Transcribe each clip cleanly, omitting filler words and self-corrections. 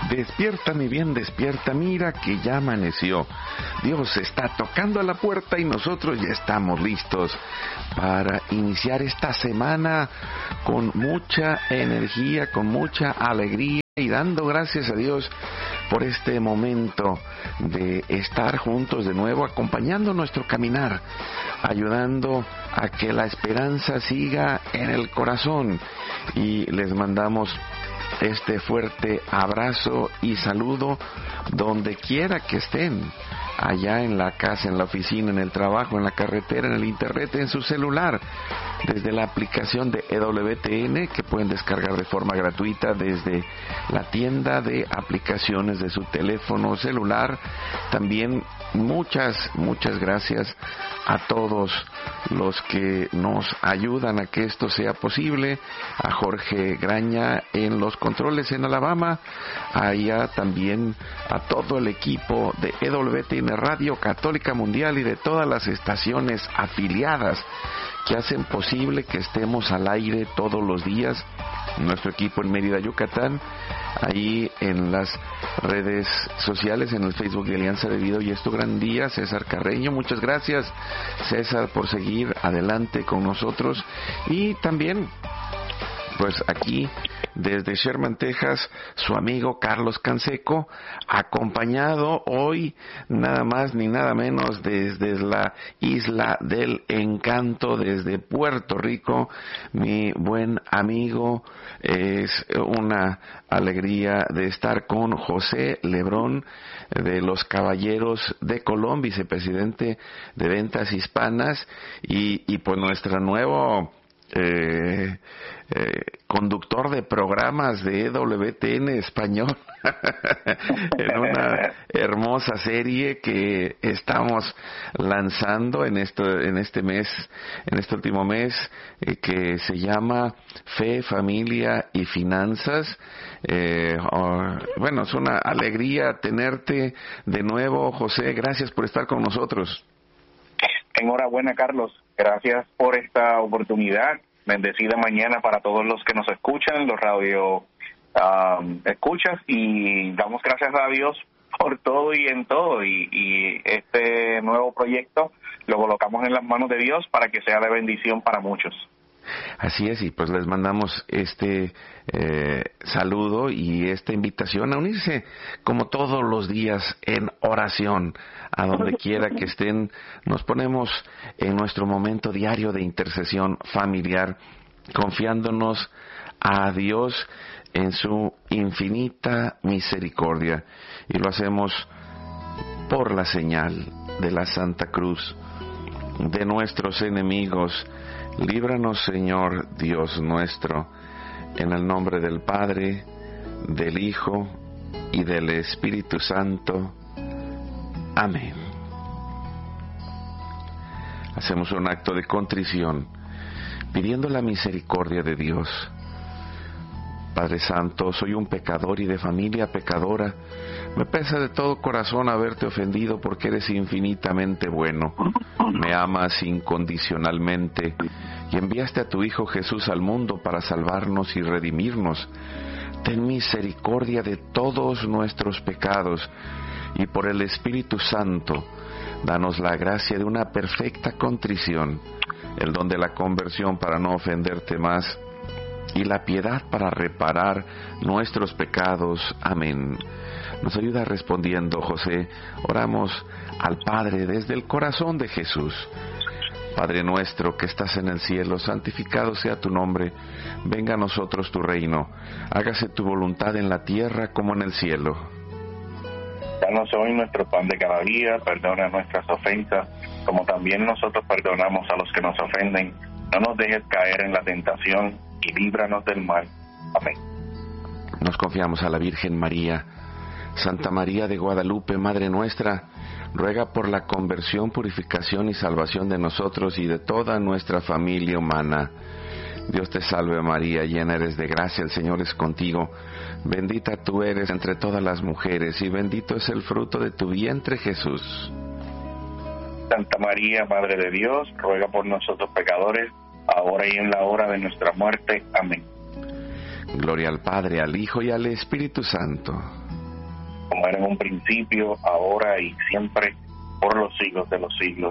Despierta, mi bien, despierta, mira que ya amaneció. Dios está tocando a la puerta y nosotros ya estamos listos para iniciar esta semana con mucha energía, con mucha alegría y dando gracias a Dios por este momento de estar juntos de nuevo, acompañando nuestro caminar, ayudando a que la esperanza siga en el corazón. Y les mandamos este fuerte abrazo y saludo donde quiera que estén, allá en la casa, en la oficina, en el trabajo, en la carretera, en el internet, en su celular, desde la aplicación de EWTN que pueden descargar de forma gratuita desde la tienda de aplicaciones de su teléfono celular. También muchas gracias a todos los que nos ayudan a que esto sea posible, a Jorge Graña en los controles en Alabama, allá también a todo el equipo de EWTN Radio Católica Mundial y de todas las estaciones afiliadas que hacen posible que estemos al aire todos los días. Nuestro equipo en Mérida, Yucatán, ahí en las redes sociales, en el Facebook de Alianza de Vida. Hoy es tu gran día, César Carreño. Muchas gracias, César, por seguir adelante con nosotros. Y también, pues aquí, desde Sherman, Texas, su amigo Carlos Canseco, acompañado hoy nada más ni nada menos desde la Isla del Encanto, desde Puerto Rico, mi buen amigo. Es una alegría de estar con José Lebrón de los Caballeros de Colón, vicepresidente de Ventas Hispanas, y pues nuestro nuevo conductor de programas de EWTN Español en una hermosa serie que estamos lanzando en este último mes, que se llama Fe, Familia y Finanzas. Bueno, es una alegría tenerte de nuevo, José. Gracias por estar con nosotros. Enhorabuena, Carlos. Gracias por esta oportunidad. Bendecida mañana para todos los que nos escuchan, los radio escuchas, y damos gracias a Dios por todo y en todo. Y este nuevo proyecto lo colocamos en las manos de Dios para que sea de bendición para muchos. Así es, y pues les mandamos este saludo y esta invitación a unirse como todos los días en oración, a donde quiera que estén. Nos ponemos en nuestro momento diario de intercesión familiar, confiándonos a Dios en su infinita misericordia, y lo hacemos por la señal de la Santa Cruz de nuestros enemigos. Líbranos, Señor Dios nuestro, en el nombre del Padre, del Hijo y del Espíritu Santo. Amén. Hacemos un acto de contrición, pidiendo la misericordia de Dios. Padre Santo, soy un pecador y de familia pecadora. Me pesa de todo corazón haberte ofendido, porque eres infinitamente bueno. Me amas incondicionalmente y enviaste a tu Hijo Jesús al mundo para salvarnos y redimirnos. Ten misericordia de todos nuestros pecados y por el Espíritu Santo, danos la gracia de una perfecta contrición, el don de la conversión para no ofenderte más y la piedad para reparar nuestros pecados. Amén. Nos ayuda respondiendo, José. Oramos al Padre desde el corazón de Jesús. Padre nuestro que estás en el cielo, santificado sea tu nombre. Venga a nosotros tu reino. Hágase tu voluntad en la tierra como en el cielo. Danos hoy nuestro pan de cada día. Perdona nuestras ofensas, como también nosotros perdonamos a los que nos ofenden. No nos dejes caer en la tentación y líbranos del mal. Amén. Nos confiamos a la Virgen María. Santa María de Guadalupe, Madre nuestra, ruega por la conversión, purificación y salvación de nosotros y de toda nuestra familia humana. Dios te salve María, llena eres de gracia, el Señor es contigo. Bendita tú eres entre todas las mujeres y bendito es el fruto de tu vientre, Jesús. Santa María, Madre de Dios, ruega por nosotros pecadores, ahora y en la hora de nuestra muerte. Amén. Gloria al Padre, al Hijo y al Espíritu Santo. como era en un principio, ahora y siempre, por los siglos de los siglos.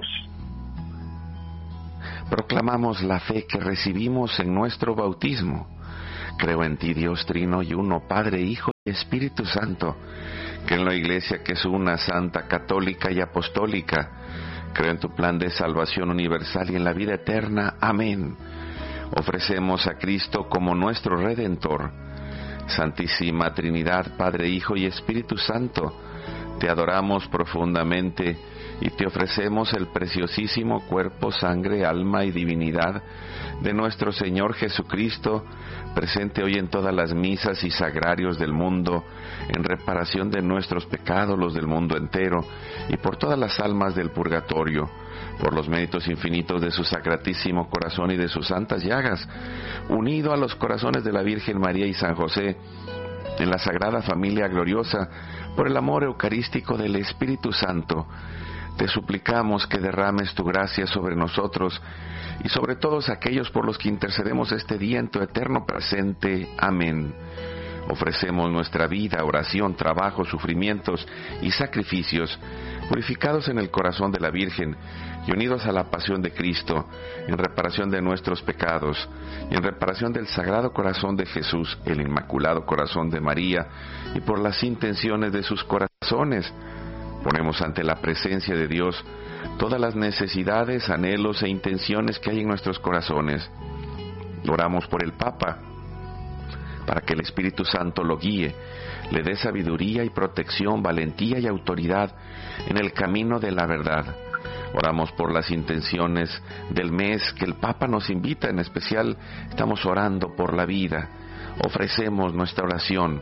Proclamamos la fe que recibimos en nuestro bautismo. Creo en ti, Dios Trino y Uno, Padre, Hijo y Espíritu Santo, que en la Iglesia que es una, santa, católica y apostólica. Creo en tu plan de salvación universal y en la vida eterna. Amén. Ofrecemos a Cristo como nuestro Redentor. Santísima Trinidad, Padre, Hijo y Espíritu Santo, te adoramos profundamente y te ofrecemos el preciosísimo cuerpo, sangre, alma y divinidad de nuestro Señor Jesucristo, presente hoy en todas las misas y sagrarios del mundo, en reparación de nuestros pecados, los del mundo entero, y por todas las almas del purgatorio, por los méritos infinitos de su sacratísimo corazón y de sus santas llagas, unido a los corazones de la Virgen María y San José, en la Sagrada Familia Gloriosa, por el amor eucarístico del Espíritu Santo, te suplicamos que derrames tu gracia sobre nosotros y sobre todos aquellos por los que intercedemos este día en tu eterno presente. Amén. Ofrecemos nuestra vida, oración, trabajo, sufrimientos y sacrificios, purificados en el corazón de la Virgen y unidos a la pasión de Cristo, en reparación de nuestros pecados y en reparación del Sagrado Corazón de Jesús, el Inmaculado Corazón de María, y por las intenciones de sus corazones. Ponemos ante la presencia de Dios todas las necesidades, anhelos e intenciones que hay en nuestros corazones. Oramos por el Papa, para que el Espíritu Santo lo guíe, le dé sabiduría y protección, valentía y autoridad en el camino de la verdad. Oramos por las intenciones del mes que el Papa nos invita, en especial estamos orando por la vida. Ofrecemos nuestra oración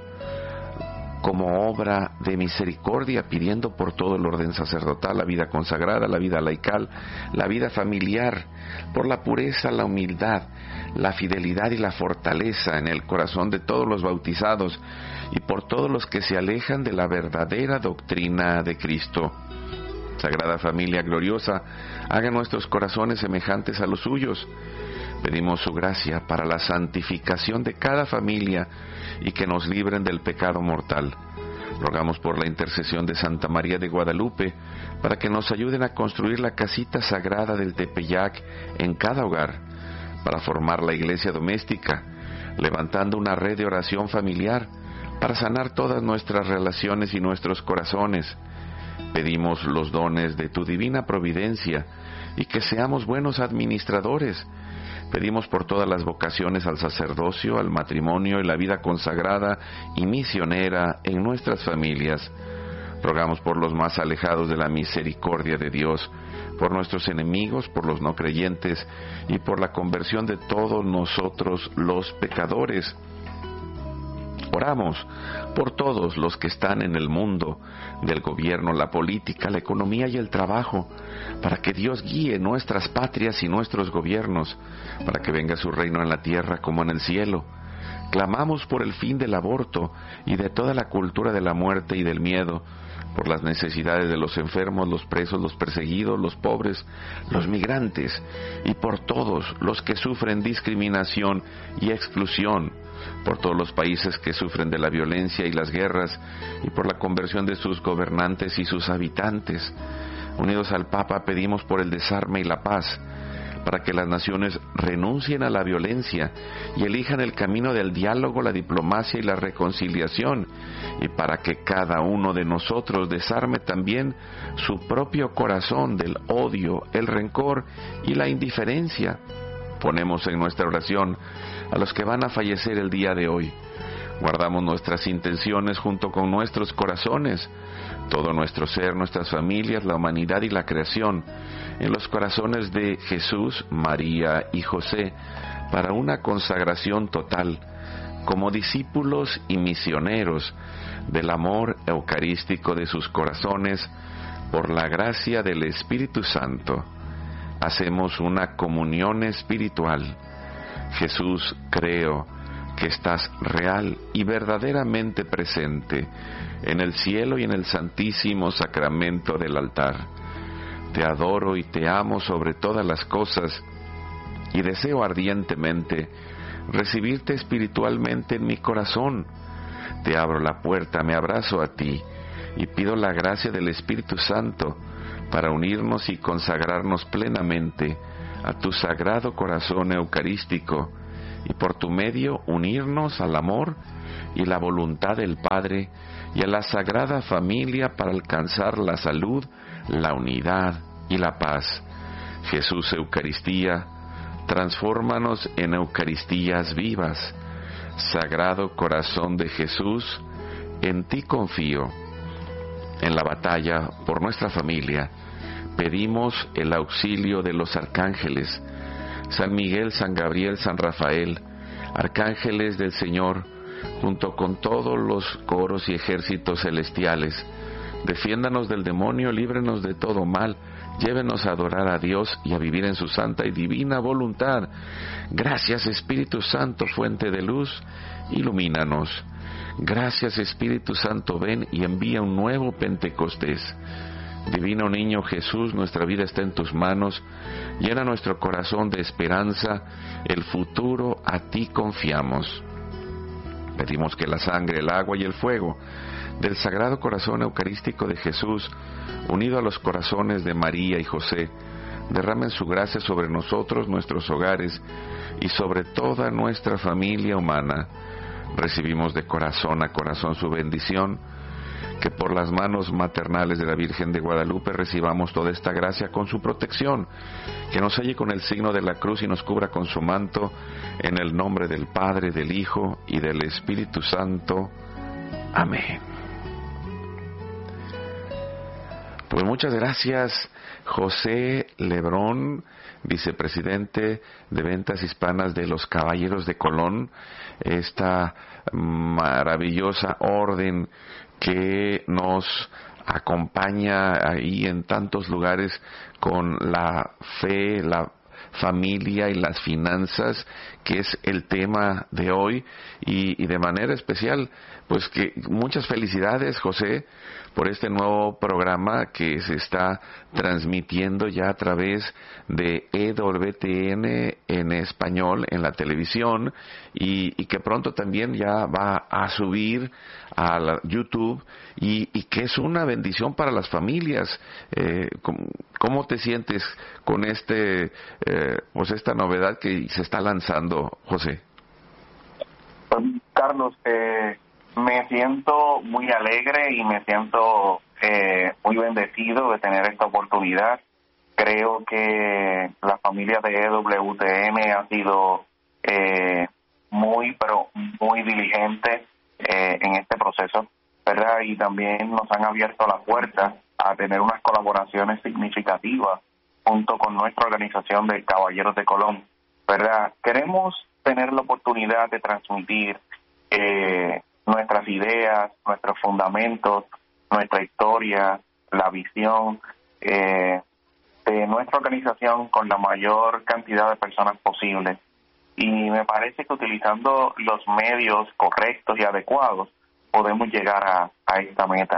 como obra de misericordia, pidiendo por todo el orden sacerdotal, la vida consagrada, la vida laical, la vida familiar, por la pureza, la humildad, la fidelidad y la fortaleza en el corazón de todos los bautizados y por todos los que se alejan de la verdadera doctrina de Cristo. Sagrada Familia Gloriosa, haga nuestros corazones semejantes a los suyos. Pedimos su gracia para la santificación de cada familia y que nos libren del pecado mortal. Rogamos por la intercesión de Santa María de Guadalupe para que nos ayuden a construir la casita sagrada del Tepeyac en cada hogar, para formar la iglesia doméstica, levantando una red de oración familiar para sanar todas nuestras relaciones y nuestros corazones. Pedimos los dones de tu divina providencia y que seamos buenos administradores. Pedimos por todas las vocaciones al sacerdocio, al matrimonio y la vida consagrada y misionera en nuestras familias. Rogamos por los más alejados de la misericordia de Dios, por nuestros enemigos, por los no creyentes y por la conversión de todos nosotros los pecadores. Oramos por todos los que están en el mundo del gobierno, la política, la economía y el trabajo, para que Dios guíe nuestras patrias y nuestros gobiernos, para que venga su reino en la tierra como en el cielo. Clamamos por el fin del aborto y de toda la cultura de la muerte y del miedo, por las necesidades de los enfermos, los presos, los perseguidos, los pobres, los migrantes, y por todos los que sufren discriminación y exclusión, por todos los países que sufren de la violencia y las guerras, y por la conversión de sus gobernantes y sus habitantes. Unidos al Papa pedimos por el desarme y la paz, para que las naciones renuncien a la violencia y elijan el camino del diálogo, la diplomacia y la reconciliación, y para que cada uno de nosotros desarme también su propio corazón del odio, el rencor y la indiferencia. Ponemos en nuestra oración a los que van a fallecer el día de hoy. Guardamos nuestras intenciones junto con nuestros corazones, todo nuestro ser, nuestras familias, la humanidad y la creación, en los corazones de Jesús, María y José, para una consagración total, como discípulos y misioneros del amor eucarístico de sus corazones, por la gracia del Espíritu Santo. Hacemos una comunión espiritual. Jesús, creo que estás real y verdaderamente presente en el cielo y en el santísimo sacramento del altar. Te adoro y te amo sobre todas las cosas y deseo ardientemente recibirte espiritualmente en mi corazón. Te abro la puerta, me abrazo a ti y pido la gracia del Espíritu Santo para unirnos y consagrarnos plenamente a tu sagrado corazón eucarístico y por tu medio unirnos al amor y la voluntad del Padre y a la Sagrada Familia para alcanzar la salud, la unidad y la paz. Jesús Eucaristía, transfórmanos en Eucaristías vivas. Sagrado Corazón de Jesús, en ti confío. En la batalla por nuestra familia, pedimos el auxilio de los arcángeles, San Miguel, San Gabriel, San Rafael, arcángeles del Señor, junto con todos los coros y ejércitos celestiales. Defiéndanos del demonio, líbrenos de todo mal, llévenos a adorar a Dios y a vivir en su santa y divina voluntad. Gracias, Espíritu Santo, fuente de luz, ilumínanos. Gracias, Espíritu Santo, ven y envía un nuevo Pentecostés. Divino Niño Jesús, nuestra vida está en tus manos. Llena nuestro corazón de esperanza, el futuro a ti confiamos. Pedimos que la sangre, el agua y el fuego del Sagrado Corazón Eucarístico de Jesús, unido a los corazones de María y José, derramen su gracia sobre nosotros, nuestros hogares y sobre toda nuestra familia humana. Recibimos de corazón a corazón su bendición, que por las manos maternales de la Virgen de Guadalupe recibamos toda esta gracia con su protección, que nos selle con el signo de la cruz y nos cubra con su manto, en el nombre del Padre, del Hijo y del Espíritu Santo. Amén. Pues muchas gracias, José Lebrón, vicepresidente de Ventas Hispanas de los Caballeros de Colón, esta maravillosa orden que nos acompaña ahí en tantos lugares con la fe, la familia y las finanzas, que es el tema de hoy, y de manera especial, pues que muchas felicidades, José, por este nuevo programa que se está transmitiendo ya a través de EWTN en español en la televisión, y que pronto también ya va a subir a la YouTube, y que es una bendición para las familias. ¿Cómo te sientes con pues esta novedad que se está lanzando, José? Carlos, me siento muy alegre y me siento muy bendecido de tener esta oportunidad. Creo que la familia de EWTN ha sido pero muy diligente en este proceso, ¿verdad? Y también nos han abierto la puerta a tener unas colaboraciones significativas junto con nuestra organización de Caballeros de Colón, ¿verdad? Queremos tener la oportunidad de transmitir nuestras ideas, nuestros fundamentos, nuestra historia, la visión de nuestra organización con la mayor cantidad de personas posible. Y me parece que utilizando los medios correctos y adecuados podemos llegar a esta meta.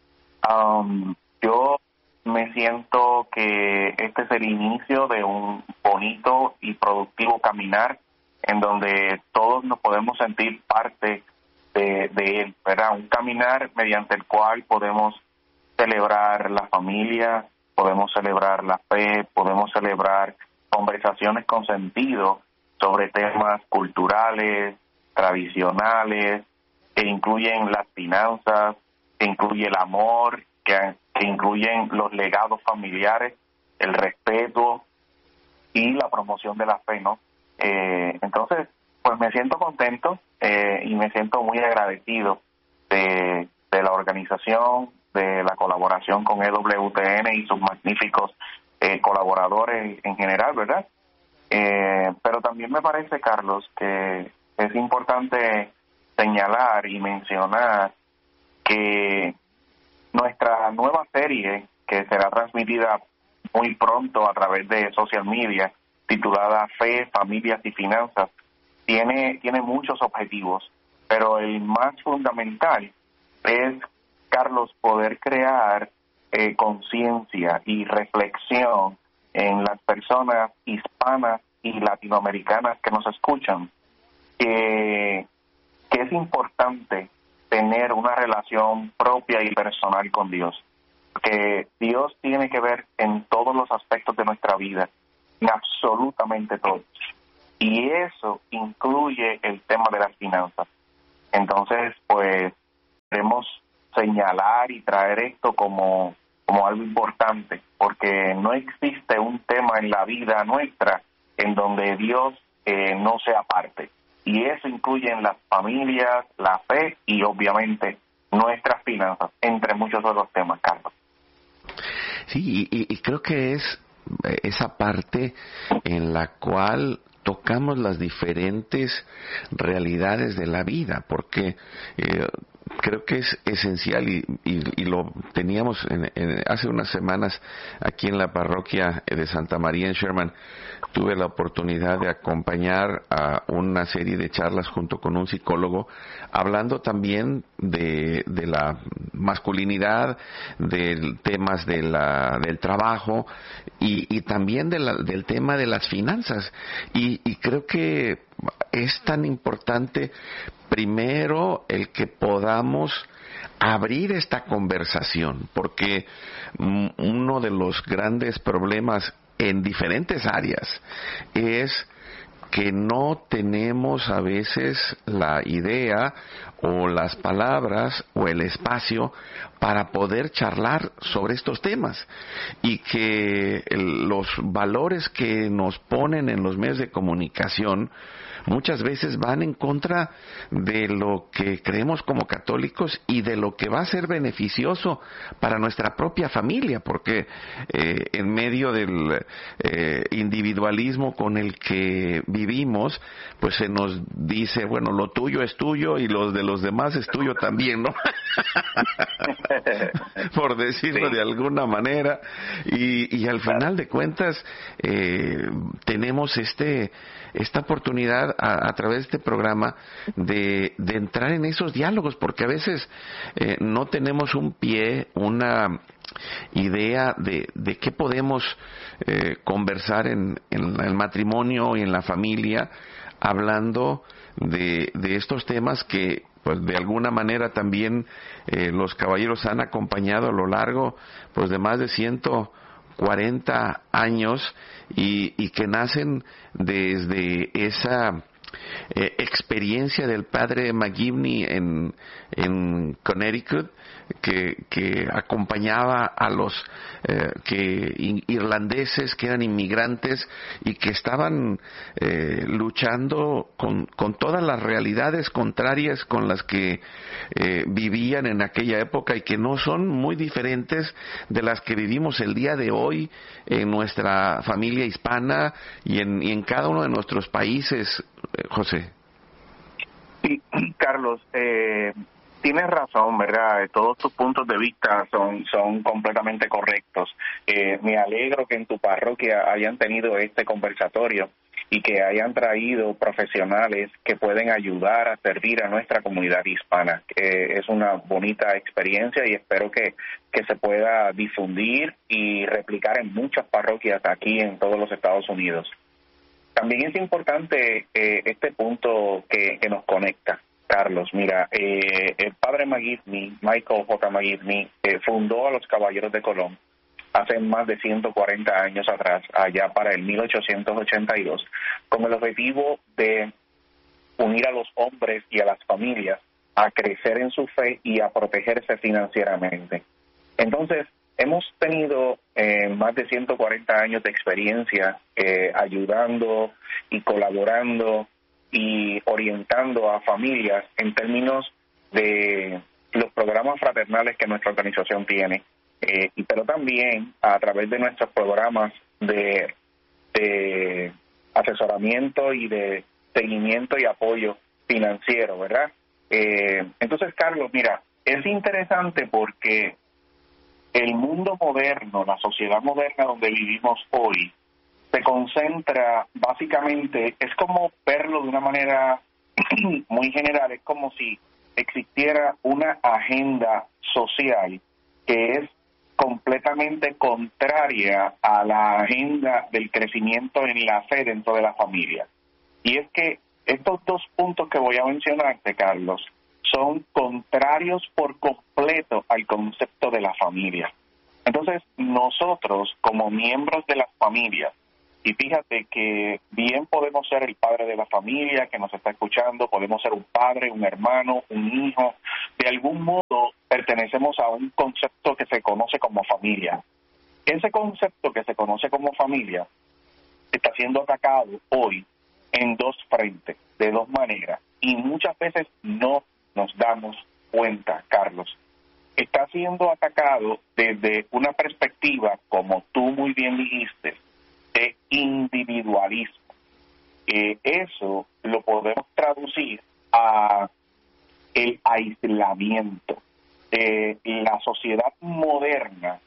Yo me siento que este es el inicio de un bonito y productivo caminar en donde todos nos podemos sentir parte de él, ¿verdad? Un caminar mediante el cual podemos celebrar la familia, podemos celebrar la fe, podemos celebrar conversaciones con sentido sobre temas culturales, tradicionales, que incluyen las finanzas, que incluye el amor, que incluyen los legados familiares, el respeto y la promoción de la fe, ¿no? Entonces, pues me siento contento y me siento muy agradecido de la organización, de la colaboración con EWTN y sus magníficos colaboradores en general, ¿verdad? Pero también me parece, Carlos, que es importante señalar y mencionar que nuestra nueva serie, que será transmitida muy pronto a través de social media, titulada Fe, Familias y Finanzas, tiene muchos objetivos, pero el más fundamental es, Carlos, poder crear conciencia y reflexión en las personas hispanas y latinoamericanas que nos escuchan, que es importante tener una relación propia y personal con Dios. Que Dios tiene que ver en todos los aspectos de nuestra vida, en absolutamente todos. Y eso incluye el tema de las finanzas. Entonces, pues, queremos señalar y traer esto como algo importante, porque no existe un tema en la vida nuestra en donde Dios no sea parte. Y eso incluye en las familias, la fe y obviamente nuestras finanzas, entre muchos otros temas, Carlos. Sí, y creo que es esa parte en la cual tocamos las diferentes realidades de la vida, porque creo que es esencial y lo teníamos hace unas semanas aquí en la parroquia de Santa María en Sherman. Tuve la oportunidad de acompañar a una serie de charlas junto con un psicólogo, hablando también de la masculinidad, de temas del trabajo y también del tema de las finanzas. Y creo que es tan importante, primero, el que podamos abrir esta conversación, porque uno de los grandes problemas en diferentes áreas es que no tenemos a veces la idea o las palabras o el espacio para poder charlar sobre estos temas, y que los valores que nos ponen en los medios de comunicación muchas veces van en contra de lo que creemos como católicos y de lo que va a ser beneficioso para nuestra propia familia, porque en medio del individualismo con el que vivimos, pues se nos dice, bueno, lo tuyo es tuyo y lo de los demás es tuyo también, ¿no? Por decirlo de alguna manera, y al final de cuentas tenemos esta oportunidad a través de este programa de entrar en esos diálogos, porque a veces no tenemos un pie, una idea de qué podemos conversar en el matrimonio y en la familia, hablando de estos temas que pues de alguna manera también los caballeros han acompañado a lo largo pues de más de 140 años y que nacen desde esa experiencia del padre McGivney en Connecticut, que acompañaba a los irlandeses que eran inmigrantes y que estaban luchando con todas las realidades contrarias con las que vivían en aquella época, y que no son muy diferentes de las que vivimos el día de hoy en nuestra familia hispana y en cada uno de nuestros países, José. Sí, Carlos, tienes razón, ¿verdad? Todos tus puntos de vista son completamente correctos. Me alegro que en tu parroquia hayan tenido este conversatorio y que hayan traído profesionales que pueden ayudar a servir a nuestra comunidad hispana. Es una bonita experiencia y espero que se pueda difundir y replicar en muchas parroquias aquí en todos los Estados Unidos. También es importante este punto que nos conecta, Carlos. Mira, el padre McGivney, Michael J. McGivney, fundó a los Caballeros de Colón hace más de 140 años atrás, allá para el 1882, con el objetivo de unir a los hombres y a las familias a crecer en su fe y a protegerse financieramente. Entonces, hemos tenido más de 140 años de experiencia ayudando y colaborando y orientando a familias en términos de los programas fraternales que nuestra organización tiene, pero también a través de nuestros programas de asesoramiento y de seguimiento y apoyo financiero, ¿verdad? Entonces, Carlos, mira, es interesante porque el mundo moderno, la sociedad moderna donde vivimos hoy, se concentra básicamente, es como verlo de una manera muy general, es como si existiera una agenda social que es completamente contraria a la agenda del crecimiento en la fe dentro de la familia. Y es que estos dos puntos que voy a mencionarte, Carlos, son contrarios por completo al concepto de la familia. Entonces, nosotros como miembros de las familias, y fíjate que bien podemos ser el padre de la familia que nos está escuchando, podemos ser un padre, un hermano, un hijo, de algún modo pertenecemos a un concepto que se conoce como familia. Ese concepto que se conoce como familia está siendo atacado hoy en dos frentes, de dos maneras, y muchas veces no nos damos cuenta, Carlos. Está siendo atacado desde una perspectiva, como tú muy bien dijiste, de individualismo. Eso lo podemos traducir a el aislamiento. La sociedad moderna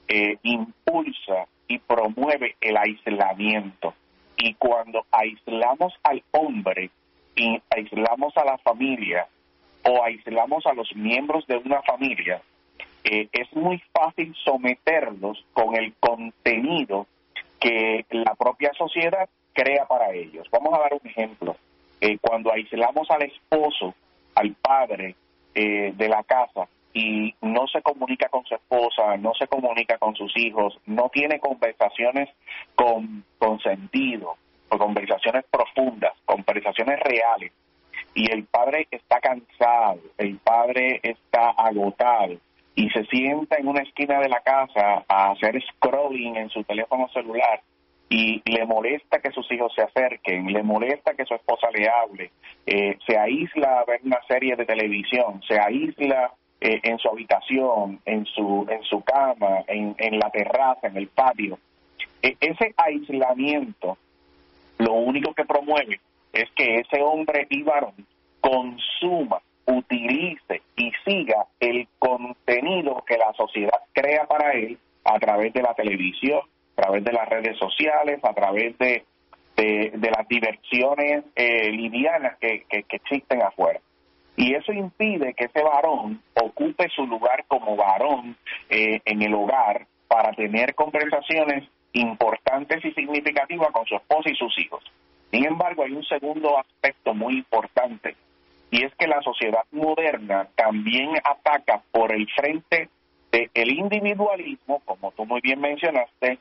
impulsa y promueve el aislamiento. Y cuando aislamos al hombre y aislamos a la familia o aislamos a los miembros de una familia, es muy fácil someterlos con el contenido que la propia sociedad crea para ellos. Vamos a dar un ejemplo. Cuando aislamos al esposo, al padre de la casa, y no se comunica con su esposa, no se comunica con sus hijos, no tiene conversaciones con sentido, o conversaciones profundas, conversaciones reales, y el padre está cansado, el padre está agotado, y se sienta en una esquina de la casa a hacer scrolling en su teléfono celular, y le molesta que sus hijos se acerquen, le molesta que su esposa le hable, se aísla a ver una serie de televisión, se aísla en su habitación, en su cama, en la terraza, en el patio. Ese aislamiento lo único que promueve es que ese hombre y varón consuma, utilice y siga el contenido que la sociedad crea para él a través de la televisión, a través de las redes sociales, a través de las diversiones livianas que existen afuera. Y eso impide que ese varón ocupe su lugar como varón en el hogar para tener conversaciones importantes y significativas con su esposa y sus hijos. Sin embargo, hay un segundo aspecto muy importante, y es que la sociedad moderna también ataca por el frente del individualismo, como tú muy bien mencionaste,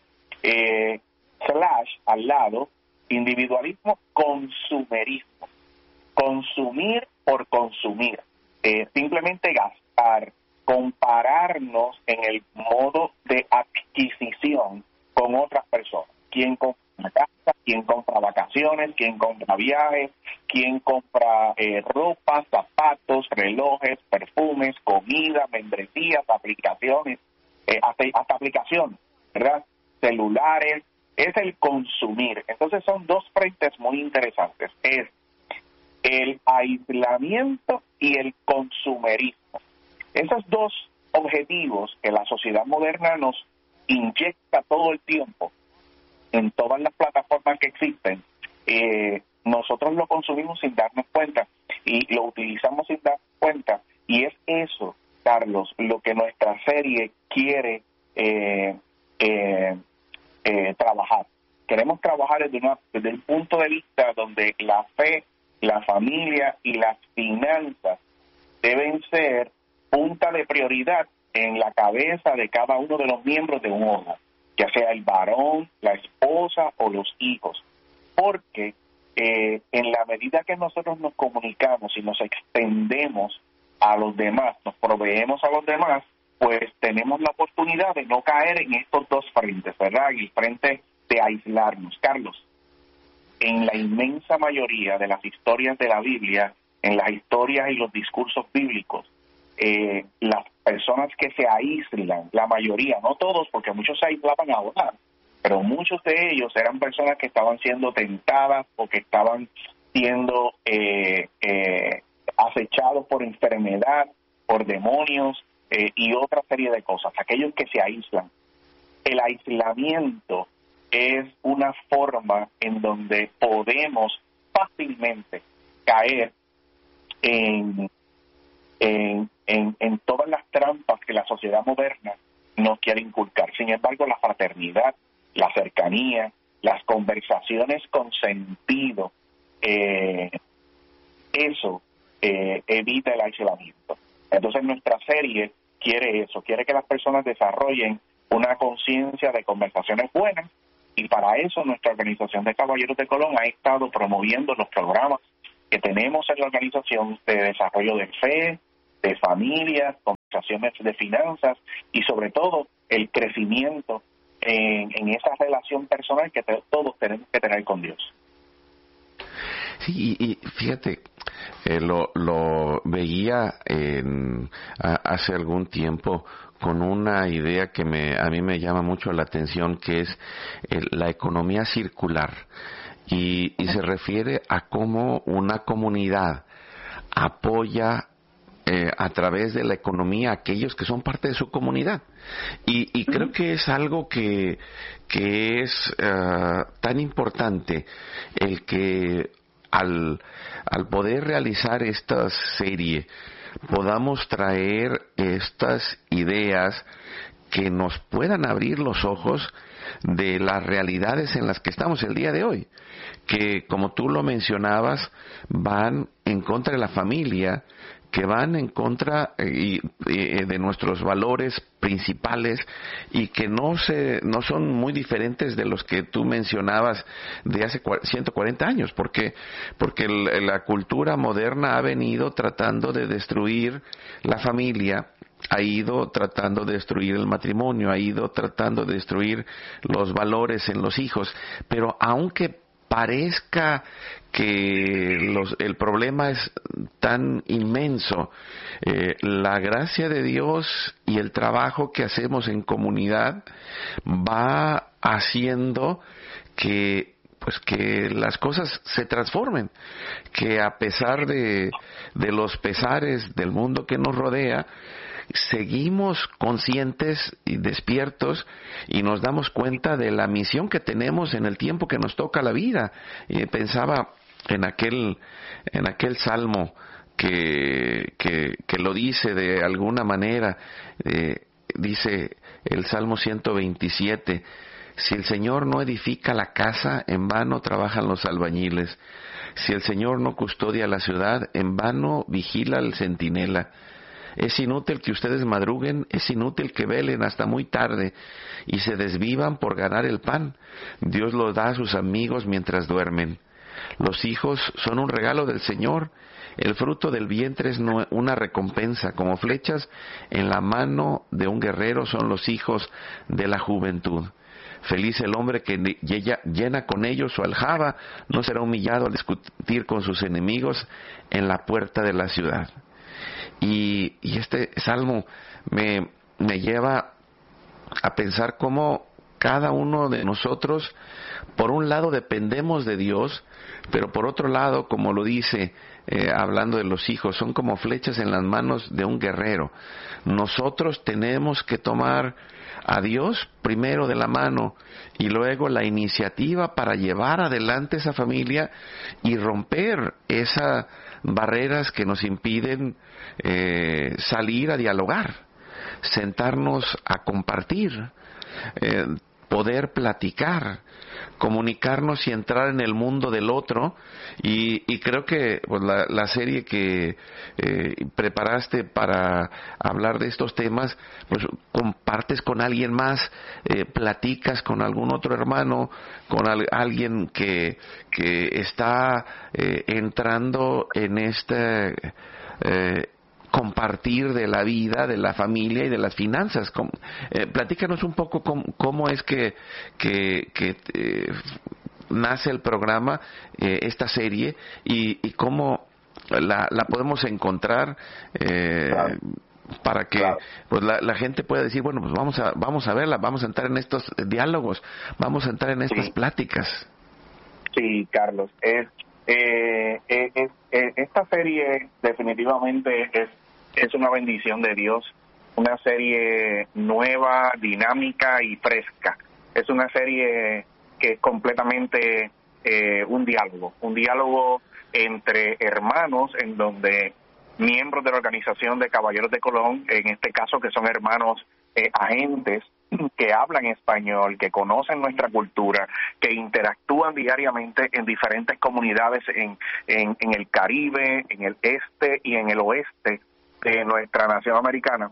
slash al lado, individualismo, consumerismo. Consumir por consumir, simplemente gastar, compararnos en el modo de adquisición con otras personas. ¿Quién compra una casa? ¿Quién compra vacaciones? ¿Quién compra viajes? ¿Quién compra ropa, zapatos, relojes, perfumes, comida, membresías, aplicaciones, hasta aplicaciones, ¿verdad? Celulares. Es el consumir. Entonces son dos frentes muy interesantes. Es el aislamiento y el consumerismo. Esos dos objetivos que la sociedad moderna nos inyecta todo el tiempo en todas las plataformas que existen, nosotros lo consumimos sin darnos cuenta y lo utilizamos sin darnos cuenta, y es eso, Carlos, lo que nuestra serie quiere trabajar. Queremos trabajar desde el punto de vista donde la fe, la familia y las finanzas deben ser punta de prioridad en la cabeza de cada uno de los miembros de un hogar, ya sea el varón, la esposa o los hijos, porque en la medida que nosotros nos comunicamos y nos extendemos a los demás, nos proveemos a los demás, pues tenemos la oportunidad de no caer en estos dos frentes, ¿verdad? En el frente de aislarnos. Carlos, en la inmensa mayoría de las historias de la Biblia, en las historias y los discursos bíblicos, las personas que se aíslan, la mayoría, no todos, porque muchos se aislaban a orar, pero muchos de ellos eran personas que estaban siendo tentadas o que estaban siendo acechados por enfermedad, por demonios y otra serie de cosas, aquellos que se aíslan. El aislamiento es una forma en donde podemos fácilmente caer en todas las trampas que la sociedad moderna nos quiere inculcar. Sin embargo, la fraternidad, la cercanía, las conversaciones con sentido, eso evita el aislamiento. Entonces nuestra serie quiere eso, quiere que las personas desarrollen una conciencia de conversaciones buenas, y para eso nuestra organización de Caballeros de Colón ha estado promoviendo los programas que tenemos en la organización de desarrollo de fe, de familias, conversaciones de finanzas y sobre todo el crecimiento en esa relación personal que todos tenemos que tener con Dios. Sí, y fíjate, lo veía hace algún tiempo con una idea que a mí me llama mucho la atención, que es la economía circular, y se refiere a cómo una comunidad apoya a través de la economía a aquellos que son parte de su comunidad, y creo que es algo que es tan importante el que al poder realizar esta serie podamos traer estas ideas que nos puedan abrir los ojos de las realidades en las que estamos el día de hoy, que como tú lo mencionabas van en contra de la familia, que van en contra de nuestros valores principales, y que no son muy diferentes de los que tú mencionabas de hace 140 años, porque la cultura moderna ha venido tratando de destruir la familia, ha ido tratando de destruir el matrimonio, ha ido tratando de destruir los valores en los hijos, pero aunque parezca que el problema es tan inmenso, la gracia de Dios y el trabajo que hacemos en comunidad va haciendo que las cosas se transformen, que a pesar de los pesares del mundo que nos rodea, seguimos conscientes y despiertos y nos damos cuenta de la misión que tenemos en el tiempo que nos toca la vida. Y pensaba en aquel salmo que lo dice de alguna manera, dice el Salmo 127: si el Señor no edifica la casa, en vano trabajan los albañiles. Si el Señor no custodia la ciudad, en vano vigila el centinela. Es inútil que ustedes madruguen, es inútil que velen hasta muy tarde y se desvivan por ganar el pan. Dios lo da a sus amigos mientras duermen. Los hijos son un regalo del Señor. El fruto del vientre es una recompensa. Como flechas en la mano de un guerrero son los hijos de la juventud. Feliz el hombre que llena con ellos su aljaba, no será humillado al discutir con sus enemigos en la puerta de la ciudad. Y este salmo me lleva a pensar cómo cada uno de nosotros, por un lado, dependemos de Dios, pero por otro lado, como lo dice, hablando de los hijos, son como flechas en las manos de un guerrero. Nosotros tenemos que tomar a Dios primero de la mano y luego la iniciativa para llevar adelante esa familia y romper esas barreras que nos impiden salir a dialogar, sentarnos a compartir, poder platicar, comunicarnos y entrar en el mundo del otro. Y creo que pues, la serie que preparaste para hablar de estos temas, pues compartes con alguien más, platicas con algún otro hermano, con alguien que está entrando en este compartir de la vida, de la familia y de las finanzas. Platícanos un poco cómo es que nace el programa, esta serie, y cómo la podemos encontrar, Claro. para que Claro. pues la gente pueda decir, bueno, pues vamos a verla, vamos a entrar en estos diálogos, vamos a entrar en estas Sí. pláticas. Sí, Carlos, esta serie definitivamente es una bendición de Dios, una serie nueva, dinámica y fresca. Es una serie que es completamente un diálogo entre hermanos, en donde miembros de la organización de Caballeros de Colón, en este caso que son hermanos agentes que hablan español, que conocen nuestra cultura, que interactúan diariamente en diferentes comunidades en el Caribe, en el este y en el oeste de nuestra nación americana,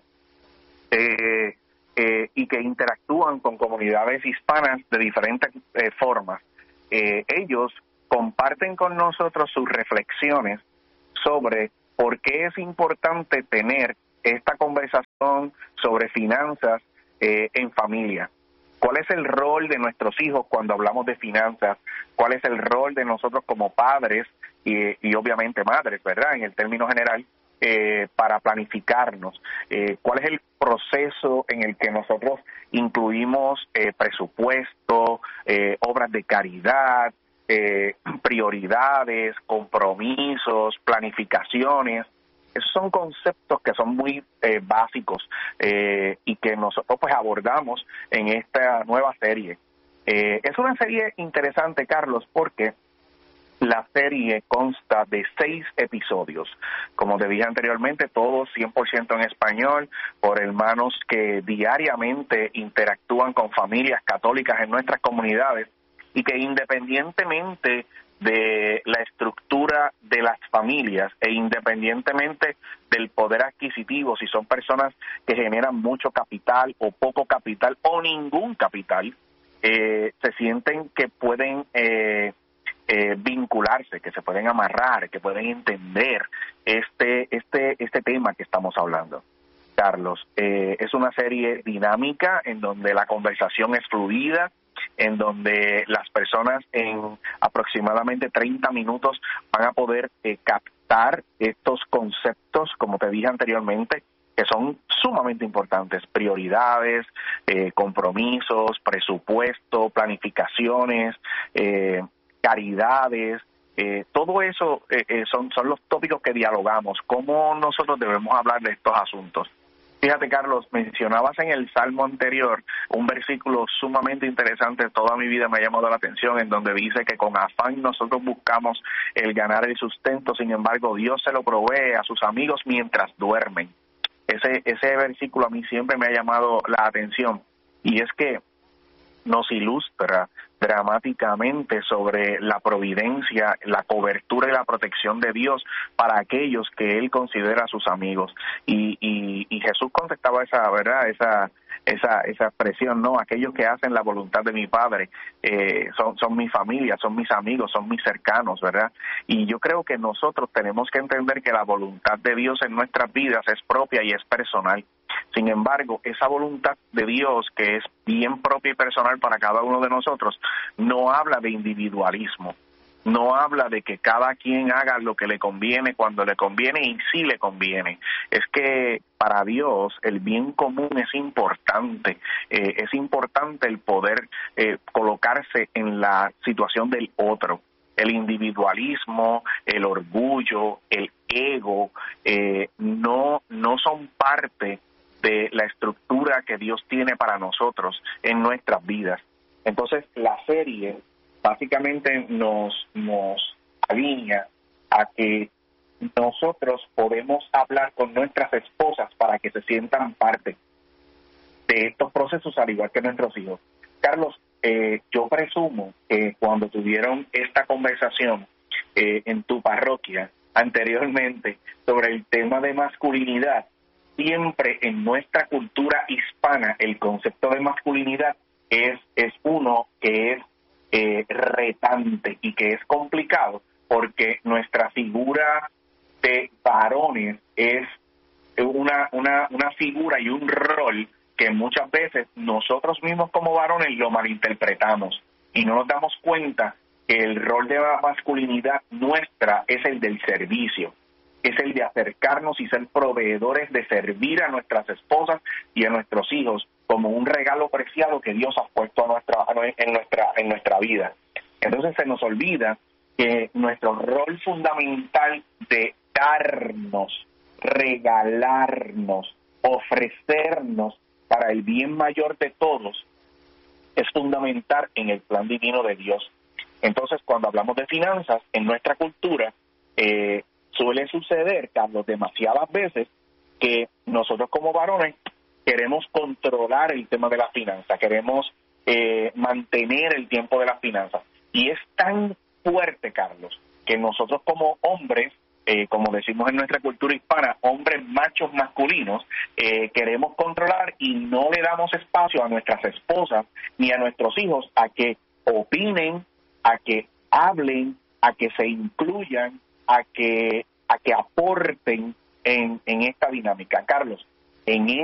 y que interactúan con comunidades hispanas de diferentes formas. Ellos comparten con nosotros sus reflexiones sobre por qué es importante tener esta conversación sobre finanzas en familia. ¿Cuál es el rol de nuestros hijos cuando hablamos de finanzas? ¿Cuál es el rol de nosotros como padres y obviamente madres, ¿verdad? En el término general, para planificarnos. ¿Cuál es el proceso en el que nosotros incluimos presupuesto, obras de caridad, prioridades, compromisos, planificaciones? Esos son conceptos que son muy básicos y que nosotros pues abordamos en esta nueva serie. Es una serie interesante, Carlos, porque la serie consta de 6 episodios. Como te dije anteriormente, todos 100% en español, por hermanos que diariamente interactúan con familias católicas en nuestras comunidades y que independientemente de la estructura de las familias e independientemente del poder adquisitivo, si son personas que generan mucho capital o poco capital o ningún capital, se sienten que pueden vincularse, que se pueden amarrar, que pueden entender este tema que estamos hablando. Carlos, es una serie dinámica en donde la conversación es fluida, en donde las personas en aproximadamente 30 minutos van a poder captar estos conceptos, como te dije anteriormente, que son sumamente importantes: prioridades, compromisos, presupuesto, planificaciones, caridades. Todo eso son los tópicos que dialogamos. ¿Cómo nosotros debemos hablar de estos asuntos? Fíjate, Carlos, mencionabas en el Salmo anterior un versículo sumamente interesante, toda mi vida me ha llamado la atención, en donde dice que con afán nosotros buscamos el ganar el sustento, sin embargo Dios se lo provee a sus amigos mientras duermen. Ese versículo a mí siempre me ha llamado la atención, y es que nos ilustra dramáticamente sobre la providencia, la cobertura y la protección de Dios para aquellos que Él considera sus amigos. Y Jesús contestaba esa expresión, ¿no? Aquellos que hacen la voluntad de mi Padre son mi familia, son mis amigos, son mis cercanos, ¿verdad? Y yo creo que nosotros tenemos que entender que la voluntad de Dios en nuestras vidas es propia y es personal. Sin embargo, esa voluntad de Dios, que es bien propia y personal para cada uno de nosotros, no habla de individualismo, no habla de que cada quien haga lo que le conviene cuando le conviene y si le conviene. Es que para Dios el bien común es importante el poder colocarse en la situación del otro. El individualismo, el orgullo, el ego, no son parte de la estructura que Dios tiene para nosotros en nuestras vidas. Entonces, la serie básicamente nos alinea a que nosotros podemos hablar con nuestras esposas para que se sientan parte de estos procesos, al igual que nuestros hijos. Carlos, yo presumo que cuando tuvieron esta conversación en tu parroquia anteriormente sobre el tema de masculinidad, siempre en nuestra cultura hispana el concepto de masculinidad es uno que es retante y que es complicado, porque nuestra figura de varones es una figura y un rol que muchas veces nosotros mismos como varones lo malinterpretamos y no nos damos cuenta que el rol de la masculinidad nuestra es el del servicio, es el de acercarnos y ser proveedores de servir a nuestras esposas y a nuestros hijos como un regalo preciado que Dios ha puesto en nuestra vida. Entonces se nos olvida que nuestro rol fundamental de darnos, regalarnos, ofrecernos para el bien mayor de todos es fundamental en el plan divino de Dios. Entonces, cuando hablamos de finanzas en nuestra cultura, suele suceder, Carlos, demasiadas veces que nosotros como varones queremos controlar el tema de la finanza, queremos mantener el tiempo de las finanzas. Y es tan fuerte, Carlos, que nosotros como hombres, como decimos en nuestra cultura hispana, hombres machos masculinos, queremos controlar y no le damos espacio a nuestras esposas ni a nuestros hijos a que opinen, a que hablen, a que se incluyan, a que aporten en esta dinámica. Carlos, en